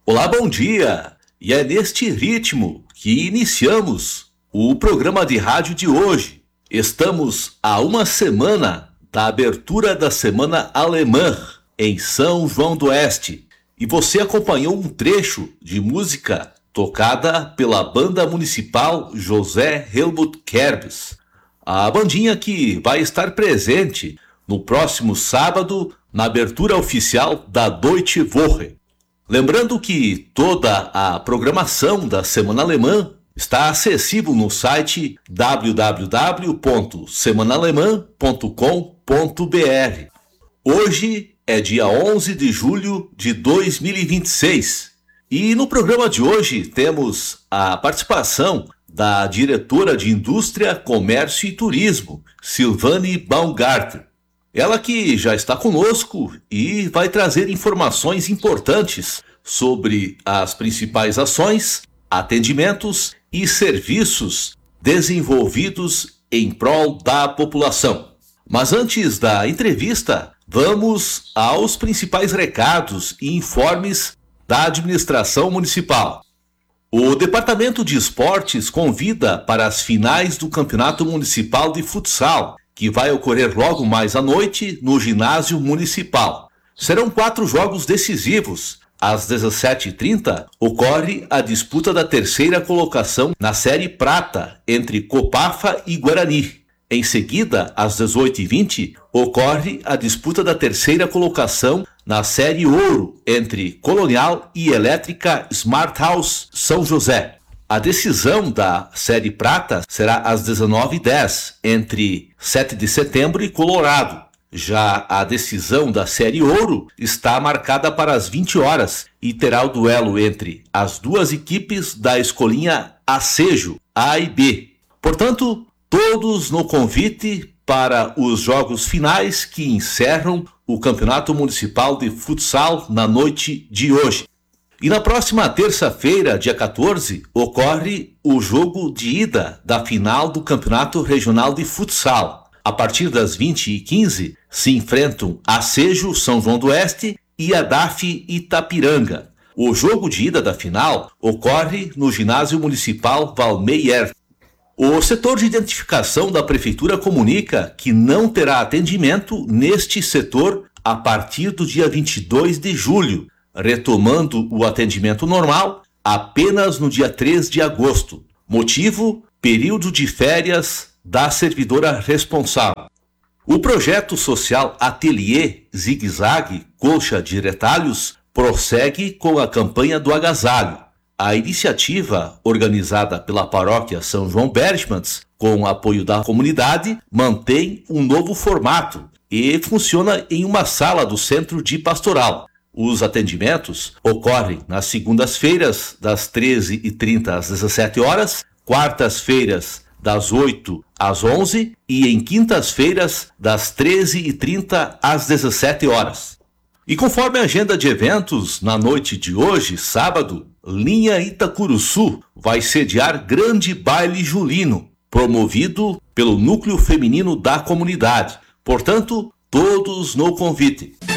Olá, bom dia! E é neste ritmo que iniciamos o programa de rádio de hoje. Estamos a uma semana da abertura da Semana Alemã em São João do Oeste e você acompanhou um trecho de música tocada pela Banda Municipal José Helmut Kerbes. A bandinha que vai estar presente no próximo sábado na abertura oficial da Deutsche Woche. Lembrando que toda a programação da Semana Alemã está acessível no site www.semanaalemã.com.br. Hoje é dia 11 de julho de 2026 e no programa de hoje temos a participação da diretora de Indústria, Comércio e Turismo, Silvane Baumgartner. Ela que já está conosco e vai trazer informações importantes sobre as principais ações, atendimentos e serviços desenvolvidos em prol da população. Mas antes da entrevista, vamos aos principais recados e informes da administração municipal. O Departamento de Esportes convida para as finais do Campeonato Municipal de Futsal, que vai ocorrer logo mais à noite no ginásio municipal. Serão 4 jogos decisivos. Às 17h30 ocorre a disputa da terceira colocação na Série Prata entre Copafa e Guarani. Em seguida, às 18h20, ocorre a disputa da terceira colocação na Série Ouro entre Colonial e Elétrica Smart House São José. A decisão da Série Prata será às 19h10, entre 7 de setembro e Colorado. Já a decisão da Série Ouro está marcada para as 20 horas e terá o duelo entre as duas equipes da escolinha Acejo, A e B. Portanto, todos no convite para os jogos finais que encerram o Campeonato Municipal de Futsal na noite de hoje. E na próxima terça-feira, dia 14, ocorre o jogo de ida da final do Campeonato Regional de Futsal. A partir das 20h15, se enfrentam Acejo, São João do Oeste e a DAF Itapiranga. O jogo de ida da final ocorre no ginásio municipal Valmeyer. O setor de identificação da Prefeitura comunica que não terá atendimento neste setor a partir do dia 22 de julho, retomando o atendimento normal apenas no dia 3 de agosto. Motivo: período de férias da servidora responsável. O projeto social Ateliê Zig Zag Colcha de Retalhos prossegue com a campanha do agasalho. A iniciativa, organizada pela paróquia São João Berchmans, com apoio da comunidade, mantém um novo formato e funciona em uma sala do Centro de Pastoral. Os atendimentos ocorrem nas segundas-feiras, das 13h30 às 17 horas, quartas-feiras, das 8 às 11 e em quintas-feiras, das 13h30 às 17 horas. E conforme a agenda de eventos, na noite de hoje, sábado, Linha Itacuruçu vai sediar grande baile julino, promovido pelo núcleo feminino da comunidade. Portanto, todos no convite.